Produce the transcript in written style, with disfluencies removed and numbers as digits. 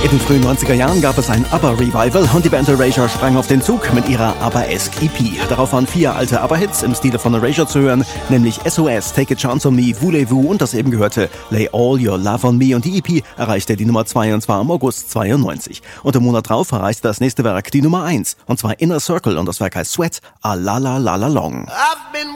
In den frühen 90er Jahren gab es ein ABBA-Revival und die Band Erasure sprang auf den Zug mit ihrer ABBA-esque EP. Darauf waren 4 alte ABBA-Hits im Stile von Erasure zu hören, nämlich SOS, Take a Chance on Me, Voulez-Vous und das eben gehörte Lay All Your Love on Me. Und die EP erreichte die Nummer 2 und zwar im August 92. Und im Monat drauf erreichte das nächste Werk die Nummer 1 und zwar Inner Circle und das Werk heißt Sweat, A La La La La Long.